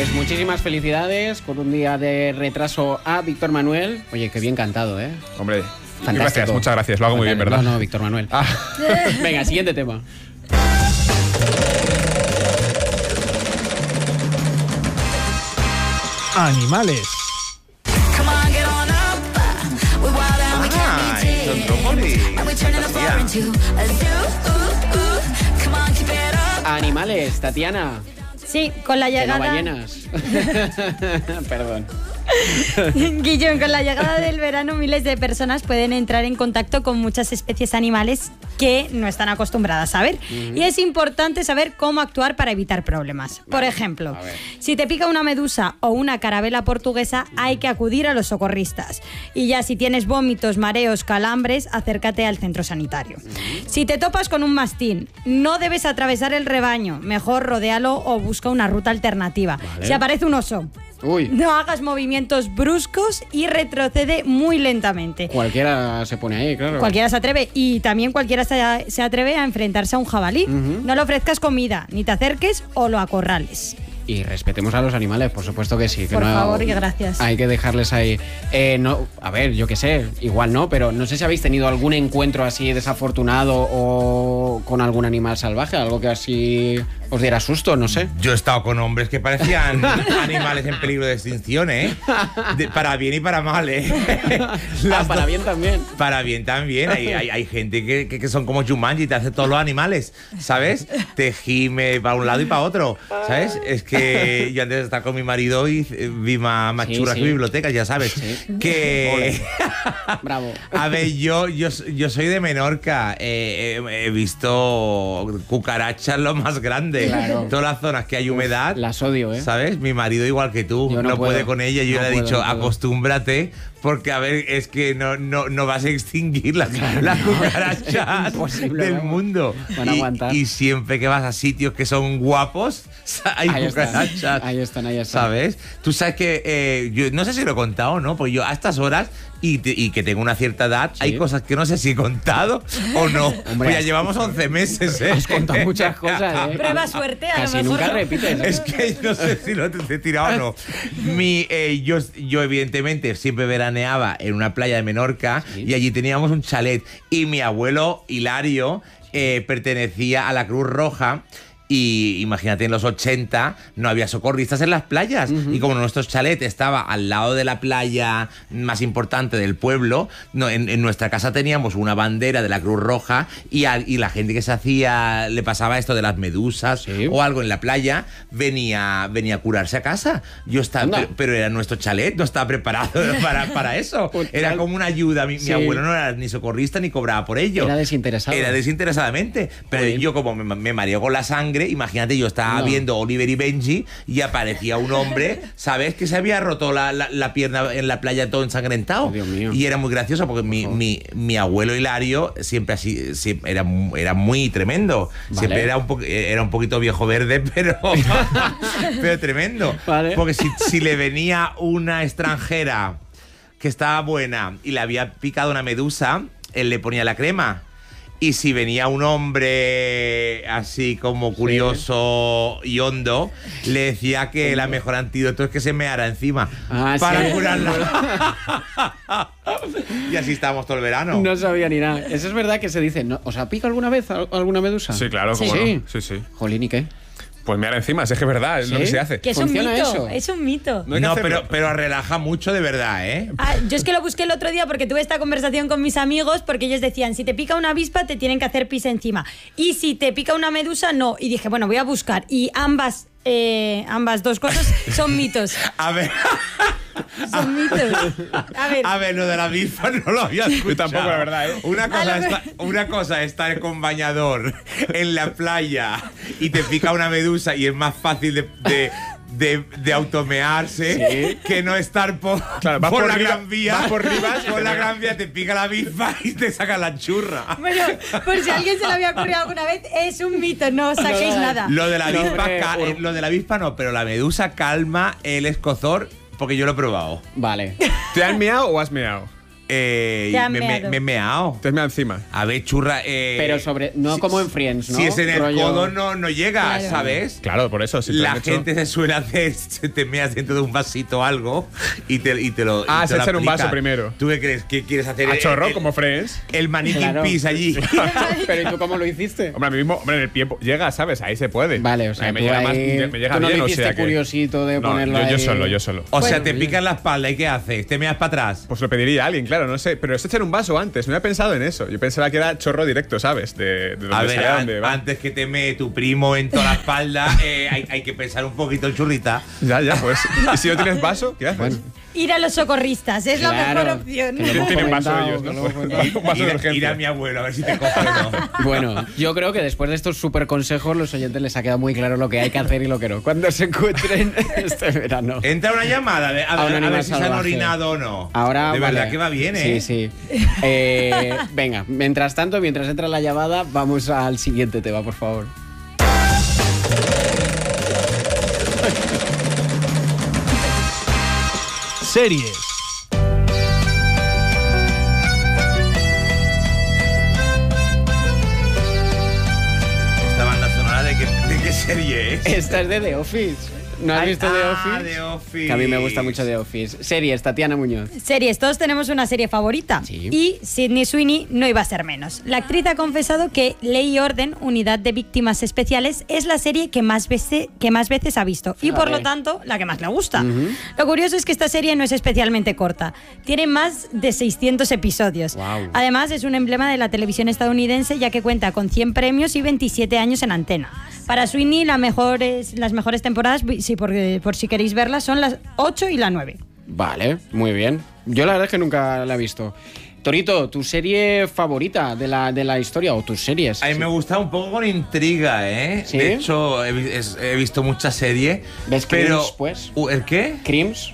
Pues muchísimas felicidades con un día de retraso a Víctor Manuel. Oye, qué bien cantado, ¿eh? Hombre, fantástico. Gracias, muchas gracias. Lo hago muy bien, ¿verdad? No, Víctor Manuel. Ah. Venga, siguiente tema. Animales. Animales, Tatiana. Sí, con la Que no llegada... ballenas. Perdón. Guillón, con la llegada del verano miles de personas pueden entrar en contacto con muchas especies animales que no están acostumbradas a ver. Y es importante saber cómo actuar para evitar problemas. Por ejemplo, si te pica una medusa o una carabela portuguesa, hay que acudir a los socorristas. Y ya si tienes vómitos, mareos, calambres, acércate al centro sanitario. Si te topas con un mastín, no debes atravesar el rebaño. Mejor rodéalo o busca una ruta alternativa. Si aparece un oso, no hagas movimientos bruscos y retrocede muy lentamente. Cualquiera se pone ahí, claro. Cualquiera se atreve. Y también cualquiera se atreve a enfrentarse a un jabalí. No le ofrezcas comida, ni te acerques o lo acorrales. Y respetemos a los animales, por supuesto que sí. Que Por no, favor y gracias. Hay que dejarles ahí. No, a ver, yo qué sé, igual no, pero no sé si habéis tenido algún encuentro así desafortunado o con algún animal salvaje, algo que así os diera susto, no sé. Yo he estado con hombres que parecían animales en peligro de extinción, ¿eh? Para bien y para mal, ¿eh? Para bien también. Para bien también. Hay gente que son como Jumanji y te hace todos los animales, ¿sabes? Te gime para un lado y para otro, ¿sabes? Es que yo antes de estar con mi marido y vi más churras que bibliotecas, ya sabes. Que... Bravo. A ver, yo soy de Menorca. He visto cucarachas lo más grande. Claro. Todas las zonas que hay humedad. Las odio, ¿eh? ¿Sabes? Mi marido igual que tú. Yo no puede puedo. con ella. Yo No le he puedo, dicho, no puedo. acostúmbrate. Porque, a ver, es que no vas a extinguir las cucarachas Imposible, del vamos. mundo. Van a aguantar. Y siempre que vas a sitios que son guapos, hay Ahí cucarachas. están, ahí están. ¿Sabes? Tú sabes que, yo no sé si lo he contado o no, pues yo a estas horas y que tengo una cierta edad, hay cosas que no sé si he contado o no. Hombre, pues ya llevamos 11 meses, ¿eh? Has contado muchas cosas, ¿eh? Prueba suerte, a lo Casi mejor nunca no. repites. Es que no sé si lo he tirado o no. Yo evidentemente siempre veraneaba en una playa de Menorca y allí teníamos un chalet y mi abuelo Hilario pertenecía a la Cruz Roja. Y imagínate, en los 80 no había socorristas en las playas. Y como nuestro chalet estaba al lado de la playa más importante del pueblo, en nuestra casa teníamos una bandera de la Cruz Roja y la gente que le pasaba esto de las medusas o algo en la playa, venía a curarse a casa. Yo estaba, pero era nuestro chalet, no estaba preparado para eso. Era como una ayuda. Mi abuelo no era ni socorrista ni cobraba por ello. Era desinteresado. Era desinteresadamente. Pero yo, como me mareo con la sangre, imagínate, yo estaba viendo Oliver y Benji y aparecía un hombre, ¿sabes? Que se había roto la pierna en la playa todo ensangrentado. Oh, Dios mío. Y era muy gracioso porque mi abuelo Hilario siempre así, era muy tremendo. Vale. Siempre era un poquito viejo verde, pero tremendo. Vale. Porque si le venía una extranjera que estaba buena y le había picado una medusa, él le ponía la crema. Y si venía un hombre así como curioso y hondo, le decía que la mejor antídoto es que se meara encima para curarla. Y así estábamos todo el verano. No sabía ni nada. Eso es verdad que se dice. ¿No? ¿Os ha picado alguna vez alguna medusa? Sí, claro, cómo no. Sí. Jolín, ¿y qué? Pues mirar encima, si es que es verdad, es lo que se hace. Que es un mito, eso? es un mito. No hay que hacerlo. pero relaja mucho de verdad, ¿eh? Yo es que lo busqué el otro día porque tuve esta conversación con mis amigos, porque ellos decían, si te pica una avispa te tienen que hacer pis encima, y si te pica una medusa no. Y dije, bueno, voy a buscar, y ambas dos cosas son mitos. A ver. Son mitos. A ver, lo de la avispa no lo había escuchado. Yo tampoco, la verdad, ¿eh? Una cosa es estar con bañador en la playa y te pica una medusa y es más fácil de automearse que no estar por la Gran Vía. Vas por Rivas, por la Gran Vía te pica la avispa y te saca la churra. Bueno, por si a alguien se lo había ocurrido alguna vez, es un mito, no saquéis nada. Lo de la avispa no, pero la medusa calma el escozor porque yo lo he probado. Vale. ¿Te has meado o has meado? me he meado. Te has meado encima. A ver, churra. Pero no como en Friends, ¿no? Si es en el Rollo- codo, no llega, Claro. ¿sabes? Claro, por eso. Si te lo La han hecho- gente se suele hacer, se te meas dentro de un vasito o algo y te lo. Ah, y te se lo echa en un vaso aplicas. primero. ¿Tú qué crees? ¿Qué quieres hacer? A chorro, como Friends. El maniquí Claro. pis allí. Pero ¿y tú cómo lo hiciste? Hombre, a mí mismo, hombre, en el pie llega, ¿sabes? Ahí se puede. Vale, o sea, me tú llega ahí- más, me llega tú no bien, le o hiciste sea que... curiosito de No, ponerlo yo ahí. yo solo. O sea, Bueno, te picas la espalda y ¿qué haces? ¿Te meas para atrás? Pues lo pediría a alguien, claro, no sé. Pero es echar un vaso antes. No había pensado en eso. Yo pensaba que era chorro directo, ¿sabes? De donde A ver, sale, donde va. antes que te mee tu primo en toda la espalda, hay que pensar un poquito en churrita. Ya, pues. ¿Y si no tienes vaso, qué haces? Bueno. Ir a los socorristas es la Claro, mejor opción. que lo hemos Tienen vaso comentado, ellos, que ¿no? lo hemos comentado. Un vaso de Ir a urgencia. mi abuelo a ver si te coge o no. Bueno, yo creo que después de estos súper consejos, los oyentes les ha quedado muy claro lo que hay que hacer y lo que no. Cuando se encuentren este verano. Entra una llamada A un a animal ver si se han salvaje. orinado o no. Ahora, de vale. verdad que va bien, ¿eh? Sí. Venga, mientras tanto, mientras entra la llamada, vamos al siguiente tema, por favor. Series. Esta banda sonora de qué serie es. Esta es de The Office. ¿No has visto The Office? The Office. Que a mí me gusta mucho The Office. Series, Tatiana Muñoz. Series, todos tenemos una serie favorita. Sí. Y Sydney Sweeney no iba a ser menos. La actriz ha confesado que Ley y Orden, Unidad de Víctimas Especiales, es la serie que más veces ha visto. Y por lo Fíjate. tanto, la que más le gusta. Lo curioso es que esta serie no es especialmente corta. Tiene más de 600 episodios. Guau. Además, es un emblema de la televisión estadounidense, ya que cuenta con 100 premios y 27 años en antena. Para Sweeney, las mejores temporadas, por si queréis verlas, son las 8 y la 9. Vale, muy bien. Yo la verdad es que nunca la he visto. Torito, ¿tu serie favorita de la historia o tus series? A mí me gusta un poco con intriga, ¿eh? ¿Sí? De hecho, he visto muchas series. ¿Ves pero Crims, pues? ¿El qué? Crims.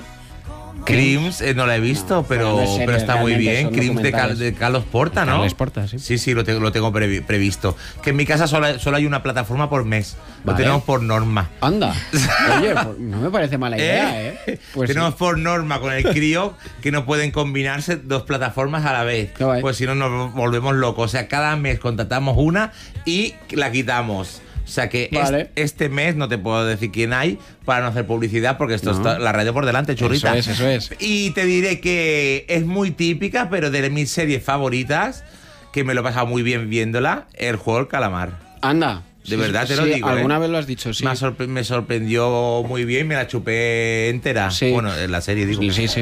Crims, no la he visto, pero, bueno, no es serie, pero está muy realmente bien. son Crims documentales. de Carlos Porta, ¿no? Carles Porta, sí. Sí, lo tengo previsto. Que en mi casa solo hay una plataforma por mes. Lo Vale. tenemos por norma. Anda. Oye, pues no me parece mala idea, ¿eh? Pues tenemos sí. por norma con el crío que no pueden combinarse dos plataformas a la vez. Qué guay. Pues si no nos volvemos locos. O sea, cada mes contratamos una y la quitamos. O sea que Vale. este mes no te puedo decir quién hay para no hacer publicidad porque esto No. está la radio por delante, churrita. Eso es. Y te diré que es muy típica, pero de mis series favoritas, que me lo he pasado muy bien viéndola, el juego del calamar. Anda. De verdad te lo digo. Alguna vez lo has dicho, sí. Me sorprendió muy bien, me la chupé entera. Sí. Bueno, en la serie digo. Sí.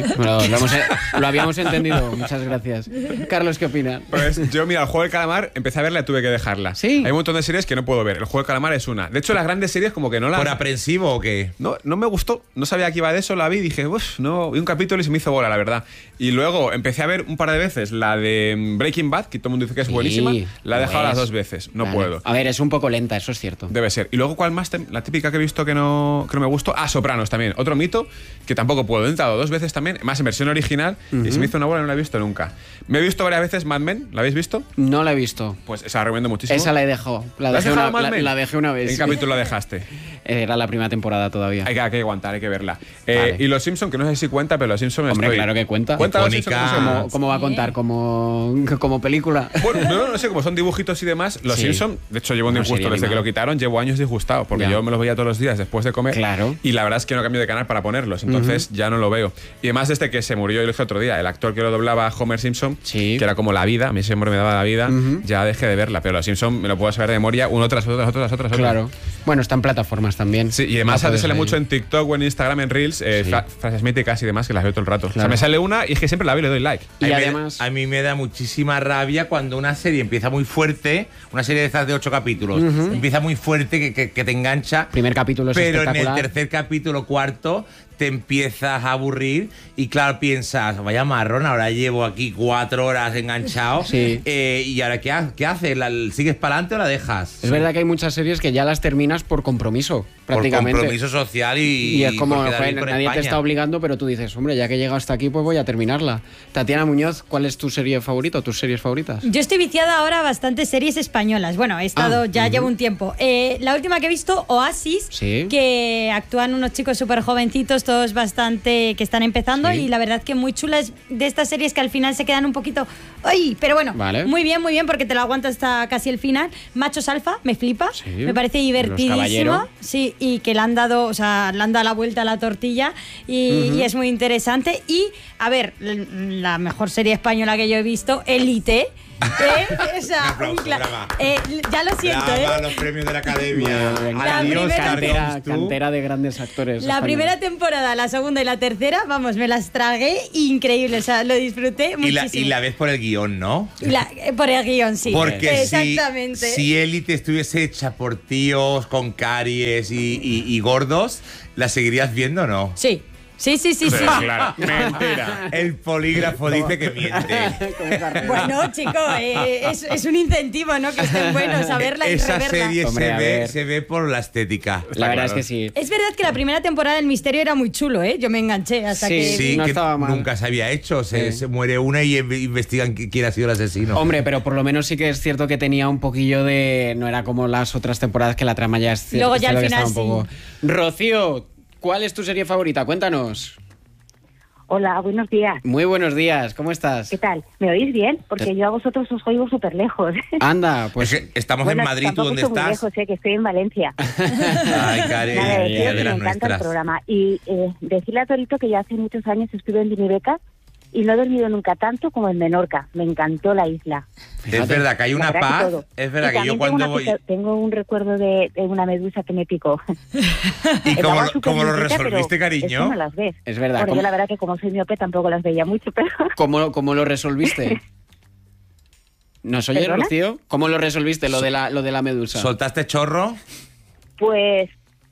Lo habíamos entendido. Muchas gracias. Carlos, ¿qué opinas? Pues yo, mira, el juego del calamar, empecé a verla y tuve que dejarla. Sí. Hay un montón de series que no puedo ver. El juego del calamar es una. De hecho, las grandes series como que no las... ¿Por aprensivo o qué? No me gustó, no sabía que iba de eso, la vi y dije, uff, no, vi un capítulo y se me hizo bola, la verdad. Y luego empecé a ver un par de veces la de Breaking Bad, que todo el mundo dice que es Sí, buenísima, la he dejado pues. las 2 veces, no Vale. puedo. A ver, es un poco lenta, eso es cierto. Debe ser. Y luego, ¿cuál más? La típica que he visto que no me gustó. Ah, Sopranos también. Otro mito que tampoco puedo. He entrado 2 veces también, más en versión original, y se me hizo una bola y no la he visto nunca. Me he visto varias veces Mad Men, ¿la habéis visto? No la he visto. Pues esa la recomiendo muchísimo. Esa la he dejado. La ¿La has dejé dejado una, Mad Men? la dejé una vez. ¿En qué capítulo la dejaste? Era la primera temporada todavía. Hay que aguantar, hay que verla. Vale. Y Los Simpson, que no sé si cuenta, pero Los Simpson Hombre, claro que cuenta. ¿Cuenta Los Icónica. Simpson? ¿Cómo se llama? ¿Cómo va a contar? ¿Como película? Bueno, no sé, como son dibujitos y demás, Los Sí. Simpson, de hecho llevo un Una disgusto serie desde que animada. lo quitaron, llevo años disgustado, porque Ya. yo me los veía todos los días después de comer. Claro. Y la verdad es que no cambio de canal para ponerlos, entonces ya no lo veo. Y además desde que se murió, y lo dije otro día, el actor que lo doblaba a Homer Simpson, Sí. que era como la vida, a mí ese hombre me daba la vida, ya dejé de verla, pero Los Simpson me lo puedo saber de memoria, uno tras otro, tras otro. Claro. Bueno, está en plataformas también. Sí, y además La a puedes sale ahí. mucho en TikTok o en Instagram, en Reels, frases míticas y demás que las veo todo el rato. O sea, Claro. me sale una y es que siempre la veo y le doy like. Y a mí además... a mí me da muchísima rabia cuando una serie empieza muy fuerte, una serie de estas de 8 capítulos, empieza muy fuerte, que te engancha, Primer capítulo es pero en el espectacular. tercer capítulo, cuarto, te empiezas a aburrir y claro, piensas, vaya marrón, ahora llevo aquí 4 horas enganchado. Sí. ¿Y ahora qué haces? ¿Sigues para adelante o la dejas? Es verdad que hay muchas series que ya las terminas por compromiso. prácticamente. Por compromiso social Y es como, por quedar bien joder, con nadie te España. está obligando, pero tú dices, hombre, ya que he llegado hasta aquí, pues voy a terminarla. Tatiana Muñoz, ¿cuál es tu serie favorita o tus series favoritas? Yo estoy viciada ahora a bastantes series españolas. Bueno, he estado, llevo un tiempo. La última que he visto, Oasis, Sí. que actúan unos chicos súper jovencitos, todos bastante que están empezando, Sí. y la verdad que muy chulas de estas series que al final se quedan un poquito... ¡Ay! Pero bueno, Vale. muy bien, porque te lo aguantas hasta casi el final. Machos Alfa, me flipa, Sí. me parece Los divertidísimo. Caballero. Sí, y que le han dado la vuelta a la tortilla y es muy interesante. Y, a ver, la mejor serie española que yo he visto, Élite. Un aplauso, brava. Ya lo siento, Brava, los premios de la Academia. Muy bien. La Adiós, primera Carlos, tú. Cantera de grandes actores. La españoles. primera temporada, la segunda y la tercera, vamos, me las tragué increíble. O sea, lo disfruté Y muchísimo. la ves por el guión, ¿no? Por el guión, sí. Porque exactamente. si Élite estuviese hecha por tíos con caries y gordos, ¿la seguirías viendo o no? Sí. Sí. Pero claro, mentira. El polígrafo dice que miente. Bueno, chicos, es un incentivo, ¿no? Que estén buenos a verla y Esa reverla. serie Hombre, a ver. se ve por la estética. La verdad es que sí. Es verdad que la primera temporada del misterio era muy chulo, ¿eh? Yo me enganché hasta Sí, que... Sí, No que estaba mal. nunca se había hecho. Se muere una y investigan quién ha sido el asesino. Hombre, pero por lo menos sí que es cierto que tenía un poquillo de... No era como las otras temporadas que la trama ya es Luego ya al cierto que final estaba un poco... Rocío, ¿cuál es tu serie favorita? Cuéntanos. Hola, buenos días. Muy buenos días, ¿cómo estás? ¿Qué tal? ¿Me oís bien? Porque yo a vosotros os oigo súper lejos. Anda, pues... Es que estamos Bueno, en Madrid, ¿tú tampoco dónde estoy muy estás? lejos, que estoy en Valencia. Ay, Karen, Nada, deciros de que me las encanta el nuestras. programa. Y decirle a Torito que ya hace muchos años estuve en Dinamarca y no he dormido nunca tanto como en Menorca. Me encantó la isla. Es verdad que hay La una verdad que paz. todo. Es verdad Y que yo también cuando voy... tengo un recuerdo de una medusa que me picó. ¿Y Estaba súper cómo lo limpita, resolviste, pero es que cariño? no las ves. Es verdad, Bueno, ¿cómo? yo la verdad que como soy miope tampoco las veía mucho, pero... ¿Cómo lo resolviste? ¿Nos oyes, ¿Perdona? Rocío? ¿Cómo lo resolviste, lo de la medusa? ¿Soltaste chorro? Pues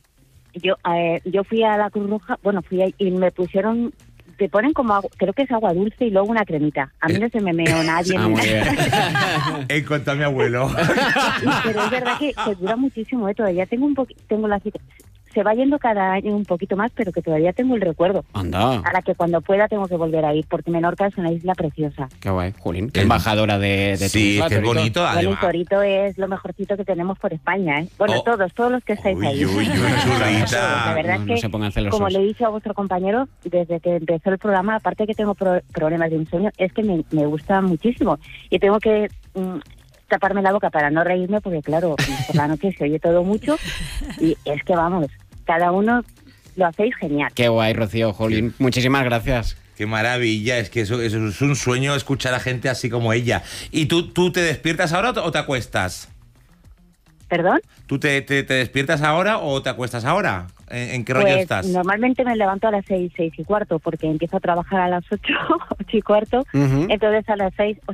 yo fui a la Cruz Roja, bueno, fui ahí y me pusieron, te ponen como agua, creo que es agua dulce y luego una cremita. A mí no se me meó nadie. Ah, ni muy nada. bien. En cuanto a mi abuelo. Pero es verdad que dura muchísimo, todavía tengo la cita. Se va yendo cada año un poquito más, pero que todavía tengo el recuerdo. Anda, Ahora que cuando pueda tengo que volver a ir, porque Menorca es una isla preciosa. qué guay, Jolín. Qué embajadora de tu Sí, isla, que es Torito. bonito. Bueno, y Además. Torito es lo mejorcito que tenemos por España, ¿eh? Bueno, Oh. todos los que estáis Uy, ahí. uy, uy, chulita. La verdad No es se que, pongan celosos. como le he dicho a vuestro compañero, desde que empezó el programa, aparte que tengo problemas de insomnio, es que me gusta muchísimo. Y tengo que taparme la boca para no reírme, porque claro, por la noche se oye todo mucho. Y es que vamos, cada uno lo hacéis genial. Qué guay, Rocío, Jolín. Muchísimas gracias. Qué maravilla, es que eso es un sueño escuchar a gente así como ella. ¿Y tú te despiertas ahora o te acuestas? ¿Perdón? ¿Tú te despiertas ahora o te acuestas ahora? ¿En qué rollo Pues estás? normalmente me levanto a las 6:15, porque empiezo a trabajar a las 8:15. Ujú. Entonces a las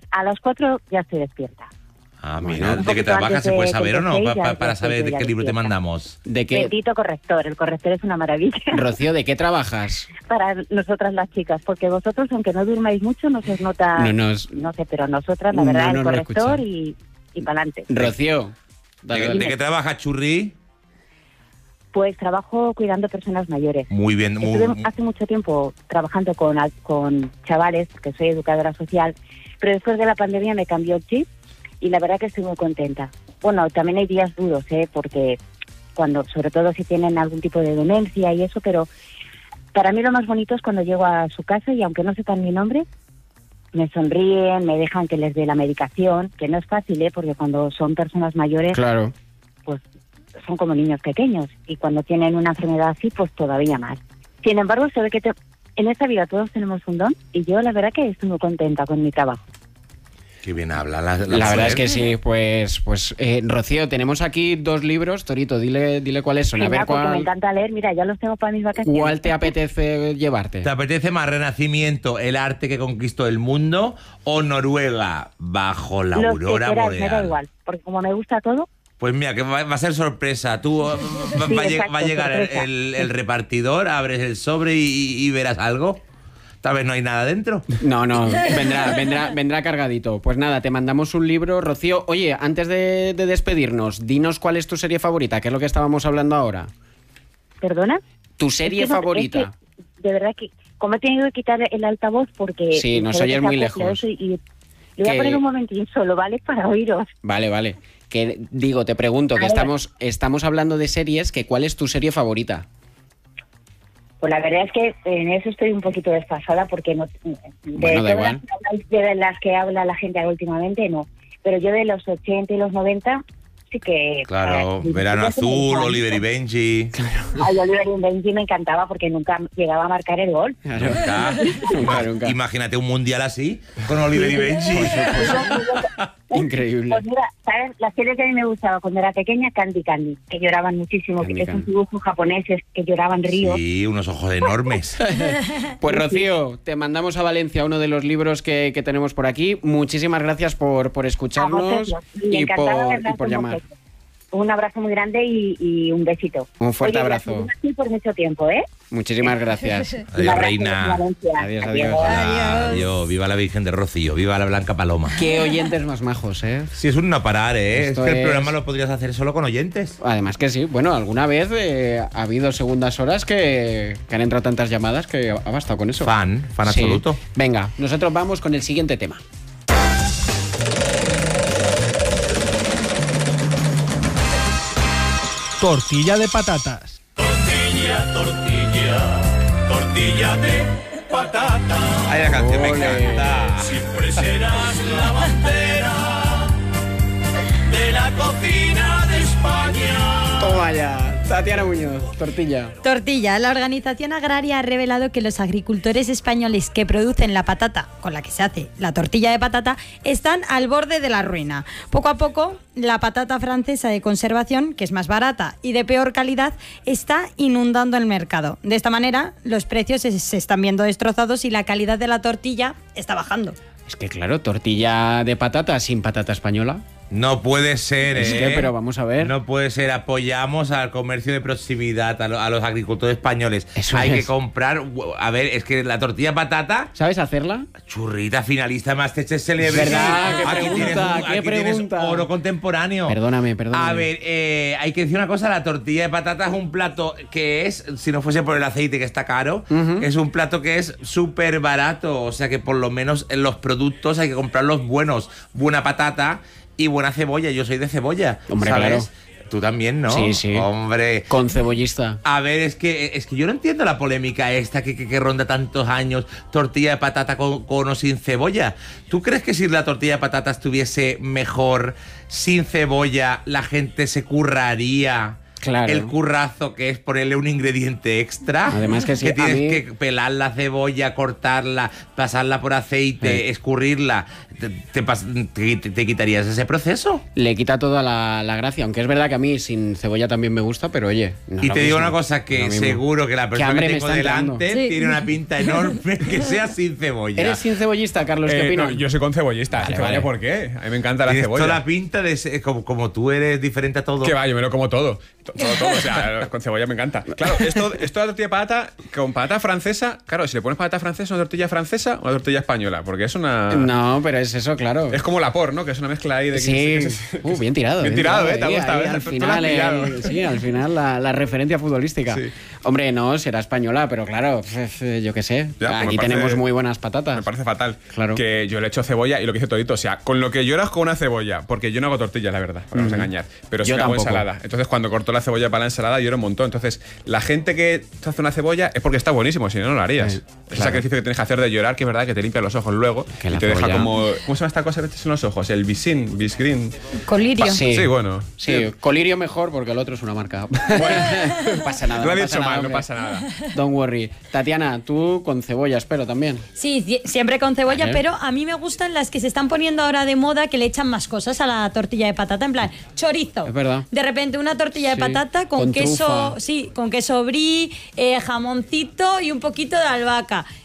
4 ya estoy despierta. Ah, Bueno, mira, un ¿de qué poquito trabajas? antes ¿Se puede de saber o no? que empecéis, ya Para estoy saber de ya qué libro te despierta. mandamos. ¿De qué? Bendito corrector, el corrector es una maravilla Rocío, ¿de qué trabajas? para nosotras las chicas, porque vosotros, aunque no durmáis mucho, no se os nota, No sé, pero nosotras, la no verdad, nos el lo corrector escuchan. y para adelante. Rocío. ¿De, dale. de qué trabajas, Churri? Pues trabajo cuidando personas mayores. Muy bien. Estuve hace mucho tiempo trabajando con chavales, porque soy educadora social, pero después de la pandemia me cambió el chip y la verdad que estoy muy contenta. Bueno, también hay días duros, porque sobre todo si tienen algún tipo de demencia y eso, pero para mí lo más bonito es cuando llego a su casa y aunque no sepan mi nombre, me sonríen, me dejan que les dé la medicación, que no es fácil, porque cuando son personas mayores, Claro. pues son como niños pequeños y cuando tienen una enfermedad así, pues todavía más. Sin embargo, se ve que en esta vida todos tenemos un don y yo la verdad que estoy muy contenta con mi trabajo. Qué bien habla La verdad es que sí, pues Rocío, tenemos aquí 2 libros. Torito, dile cuáles son. A Genial, ver porque me cuál, encanta leer, mira, ya los tengo para mis vacaciones. cuál te apetece llevarte. ¿Te apetece más Renacimiento, el arte que conquistó el mundo, o Noruega, bajo la Los que aurora quieras, me da boreal? igual, porque como me gusta todo, Pues mira, que va a ser sorpresa. Tú Sí, va exacto, a llegar sorpresa. el repartidor, abres el sobre y verás algo. Tal vez no hay nada dentro. No, vendrá cargadito. Pues nada, te mandamos un libro, Rocío. Oye, antes de despedirnos, dinos cuál es tu serie favorita, que es lo que estábamos hablando ahora. ¿Perdona? ¿Tu serie Es que no- favorita? es que, de verdad que, como he tenido que quitar el altavoz porque... Sí, nos se ve oyes que muy se acopla lejos. eso y le voy a Que- poner un momentín solo, ¿vale? Para oíros. Vale. Que digo, te pregunto, que A ver. estamos hablando de series, que ¿cuál es tu serie favorita? Pues la verdad es que en eso estoy un poquito desfasada porque no... Bueno, da igual. De las que habla la gente últimamente, no. Pero yo de los 80 y los 90 sí que... Claro, Verano Azul, Oliver y Benji. Ay, Oliver y Benji me encantaba porque nunca llegaba a marcar el gol. Nunca. Nunca. Imagínate un mundial así, con Oliver y Benji. Increíble. Pues mira, ¿sabes? La serie que a mí me gustaba cuando era pequeña, Candy Candy, que lloraban muchísimo, Candy que esos Candy. dibujos japoneses que lloraban ríos. Sí, unos ojos enormes. Pues Rocío, te mandamos a Valencia uno de los libros que tenemos por aquí. Muchísimas gracias por escucharnos vosotros. Y y encantada de por hablar con llamar. vosotros. Un abrazo muy grande y un besito. Un fuerte Oye, abrazo. gracias así por mucho tiempo, ¿eh? Muchísimas gracias. Un Adiós, abrazo reina. desde Valencia. Adiós, adiós. Hola, adiós, viva la Virgen de Rocío, viva la Blanca Paloma. Qué oyentes más majos, ¿eh? Si es un no parar, ¿eh? Esto es que el es- programa lo podrías hacer solo con oyentes. Además que sí. Bueno, alguna vez ha habido segundas horas que han entrado tantas llamadas que ha bastado con eso. Fan Sí. absoluto. Venga, nosotros vamos con el siguiente tema. Tortilla de patatas. Tortilla de patata. Ay, la canción me Ole. encanta. Siempre serás la bandera de la cocina de España. Toma ya. Tatiana Muñoz, tortilla. Tortilla. La Organización Agraria ha revelado que los agricultores españoles que producen la patata con la que se hace la tortilla de patata están al borde de la ruina. Poco a poco, la patata francesa de conservación, que es más barata y de peor calidad, está inundando el mercado. De esta manera, los precios se están viendo destrozados y la calidad de la tortilla está bajando. Es que claro, tortilla de patata sin patata española. No puede ser, Es que, pero vamos a ver. No puede ser. Apoyamos al comercio de proximidad, a los agricultores españoles. Eso Hay es. que comprar. A ver, es que la tortilla de patata, ¿Sabes hacerla? churrita finalista Masterchef Celebrity. ¿Verdad? ¿Qué Aquí pregunta? tienes ¿Qué aquí tienes pregunta? oro contemporáneo. Perdóname. A ver, hay que decir una cosa, la tortilla de patata es un plato que es, si no fuese por el aceite que está caro, es un plato que es súper barato, o sea que por lo menos en los productos hay que comprarlos buenos, buena patata y buena cebolla, yo soy de cebolla, Hombre, ¿sabes? claro. Tú también, ¿no? Sí, sí. Hombre. Con cebollista. A ver, es que yo no entiendo la polémica esta que ronda tantos años, tortilla de patata con o sin cebolla. ¿Tú crees que si la tortilla de patata estuviese mejor sin cebolla, la gente se curraría Claro. el currazo que es ponerle un ingrediente extra? Además que sí, Que tienes a mí- que pelar la cebolla, cortarla, pasarla por aceite, escurrirla. ¿Te quitarías ese proceso? Le quita toda la gracia, aunque es verdad que a mí sin cebolla también me gusta, pero oye. no es Y lo te digo mismo. una cosa, No que es lo mismo. seguro que la persona hambre que me tengo está entrando. delante Sí. tiene una pinta enorme que sea sin cebolla. ¿Eres sin cebollista, Carlos? ¿Qué No, opinas? yo soy con cebollista. Vale, Cebolla, vale. ¿por qué? A mí me encanta la Tienes cebolla. toda la pinta de ser, como tú eres diferente a todo. Que va, yo me lo como todo. Todo. O sea, con cebolla me encanta. Claro, esto de la tortilla de patata, con patata francesa, claro, si le pones patata francesa, ¿una tortilla francesa o una tortilla española? Porque es una. No, pero es eso, claro. Es como la por, ¿no? Que es una mezcla ahí de. Sí, bien tirado. Bien tirado, ¿eh? Te ha ahí, gustado, ahí, ¿eh? al Tú lo has final, pillado. sí, al final la referencia futbolística. Sí. Hombre, no, será española, pero claro, yo qué sé. Ya, pues Aquí me parece- tenemos muy buenas patatas. Me parece fatal. Claro. Que yo le echo cebolla y lo que hice todito. O sea, con lo que lloras con una cebolla. Porque yo no hago tortillas, la verdad. No vamos a engañar. Pero sí Yo me hago tampoco. ensalada. Entonces, cuando corto la cebolla para la ensalada, lloro un montón. Entonces, la gente que te hace una cebolla es porque está buenísimo. Si no, no lo harías. Es el claro. sacrificio que tienes que hacer de llorar, que es verdad que te limpia los ojos luego. Que y la te deja cebolla- como. ¿Cómo se llama esta cosa que te echas en los ojos? El bisgreen. Colirio. Sí. Sí, bueno. Sí, Colirio mejor porque el otro es una marca. no pasa nada. Lo he no dicho pasa nada, mal, no hombre. pasa nada. Don't worry. Tatiana, tú con cebolla, espero también. Sí, siempre con cebolla, Vale. pero a mí me gustan las que se están poniendo ahora de moda, que le echan más cosas a la tortilla de patata, en plan chorizo. Es verdad. De repente una tortilla de Sí, patata con con queso, trufa. sí, con queso brie, jamoncito y un poquito de albahaca.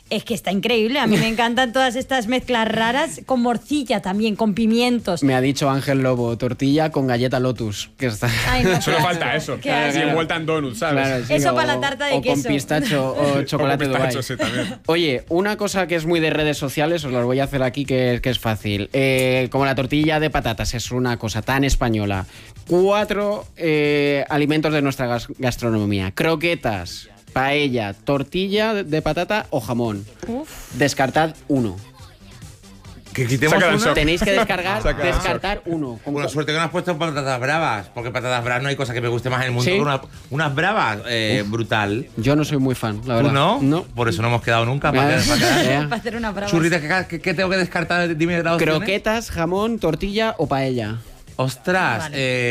Es que está increíble. A mí me encantan todas estas mezclas raras, con morcilla también, con pimientos. Me ha dicho Ángel Lobo, tortilla con galleta Lotus. Que está... Ay, no, Solo qué falta asco, eso. qué Y asco. envuelta en donuts, ¿sabes? Claro, sí, Eso para la tarta de o con queso. pistacho o chocolate O con pistacho, Dubai. sí, también. Oye, una cosa que es muy de redes sociales, os las voy a hacer aquí que es fácil. Como la tortilla de patatas es una cosa tan española. 4 alimentos de nuestra gastronomía. Croquetas, paella, tortilla de patata o jamón. Descartad uno. Que quitemos Saca el una. shock. Tenéis que descartar Saca- uno. Buena suerte que no has puesto patatas bravas, porque patatas bravas no hay cosa que me guste más en el mundo ¿Sí? que unas bravas. Brutal. Yo no soy muy fan, la ¿Tú verdad. no? No. Por eso no hemos quedado nunca. Para quedar. Ya. Para hacer una brava. Churrita, ¿qué tengo que descartar? Dime las opciones. Croquetas, jamón, tortilla o paella. Ostras,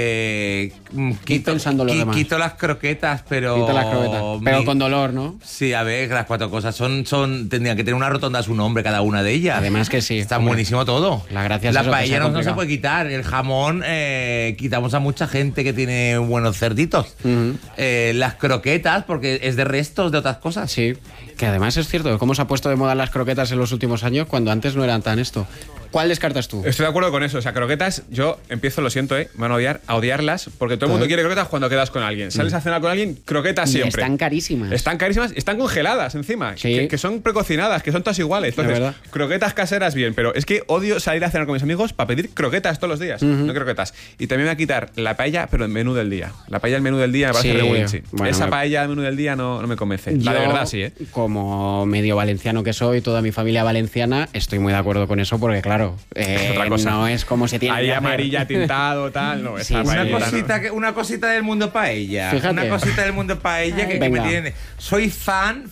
quito, pensando lo demás. quito las croquetas, pero. Quita las croquetas. Pero con dolor, ¿no? Sí, a ver, las 4 cosas tendrían que tener una rotonda a su nombre cada una de ellas. Además que sí. Está Hombre. buenísimo todo. La gracia es La eso, que paella sea no se complicado. puede quitar. El jamón, quitamos a mucha gente que tiene buenos cerditos. Ujú. Las croquetas, porque es de restos de otras cosas. Sí, que además es cierto, cómo se ha puesto de moda las croquetas en los últimos años cuando antes no eran tan esto. ¿Cuál descartas tú? Estoy de acuerdo con eso. O sea, croquetas, yo empiezo, lo siento, me van a odiarlas, porque todo el mundo quiere croquetas cuando quedas con alguien. Sales a cenar con alguien, croquetas Y siempre. están carísimas. Están carísimas, están congeladas encima, Sí. que son precocinadas, que son todas iguales. Entonces, verdad. croquetas caseras bien, pero es que odio salir a cenar con mis amigos para pedir croquetas todos los días, no croquetas. Y también me voy a quitar la paella, pero el menú del día. La paella, el menú del día me parece Sí, regulinchi. bueno, Esa paella, el menú del día no me convence. La de Yo, verdad, sí, ¿eh? Como medio valenciano que soy, toda mi familia valenciana, estoy muy de acuerdo con eso porque, claro, otra cosa. no es como se tiene Ahí que hacer. amarilla, tintado, tal. No, Sí, esa sí. paella no. Una cosita del mundo paella. Fíjate. Una cosita del mundo paella que me Venga. tiene. Soy fan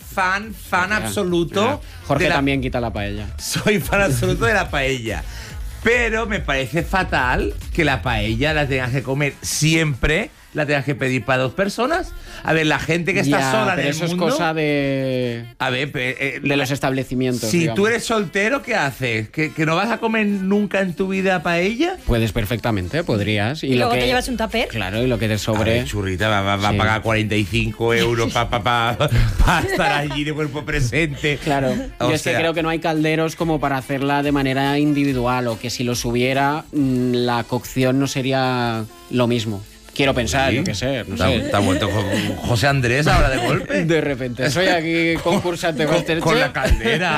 absoluto. Jorge de la- también quita la paella. Soy fan absoluto de la paella. Pero me parece fatal que la paella la tengas que comer siempre, la tengas que pedir para 2 personas. A ver, la gente que está Ya, sola en pero el eso mundo. es cosa de A ver, de los establecimientos. si digamos. tú eres soltero, ¿qué haces? ¿Que no vas a comer nunca en tu vida paella? Puedes perfectamente, podrías. Y lo luego que- te llevas un tupper. Claro, y lo que te A sobre. ver, churrita, va a Sí. pagar 45 euros para estar allí de cuerpo presente. Claro, O yo es que sea, creo que no hay calderos como para hacerla de manera individual o que si los hubiera, la cocción no sería lo mismo. Quiero pensar, Sí. yo qué sé, no Está, sé. está vuelto con José Andrés ahora de golpe. De repente, soy aquí concursante Masterchef. con la caldera.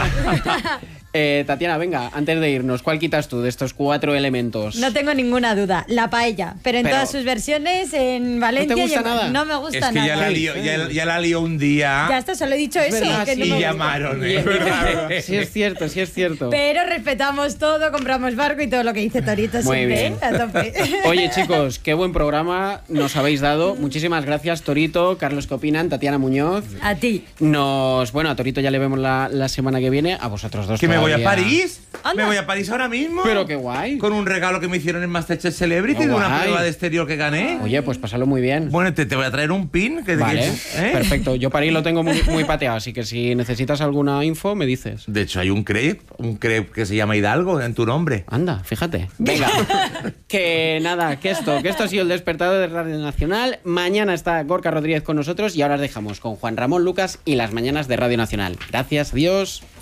Tatiana, venga, antes de irnos, ¿cuál quitas tú de estos 4 elementos? No tengo ninguna duda. La paella, pero en Pero- todas sus versiones, en Valencia. gusta y en- nada? No me gusta Es que nada. ya la lió un día. Ya está, solo he dicho eso. verdad, que no y me gusta. llamaron. Y- Sí es cierto, sí es cierto. Pero respetamos todo, compramos barco y todo lo que dice Torito Muy siempre, bien. ¿eh? A tope. Oye, chicos, qué buen programa nos habéis dado. Muchísimas gracias, Torito, Carlos, ¿qué opinan? Tatiana Muñoz. A ti. Bueno, a Torito ya le vemos la semana que viene, a vosotros dos ¿Que me voy a todavía. París? Anda. ¿Me voy a París ahora mismo? Pero qué guay. Con un regalo que me hicieron en Masterchef Celebrity Qué de una guay. prueba de exterior que gané. Oye, pues pásalo muy bien. Bueno, te voy a traer un pin. Vale, ¿eh? perfecto. Yo París lo tengo muy pateado, así que si necesitas alguna info, me dices. De hecho, hay un crepe que se llama Hidalgo en tu nombre. Anda, fíjate. Venga. Que nada, que esto ha sido el despertador de Radio Nacional. Mañana está Gorka Rodríguez con nosotros y ahora os dejamos con Juan Ramón Lucas y las mañanas de Radio Nacional. Gracias, adiós.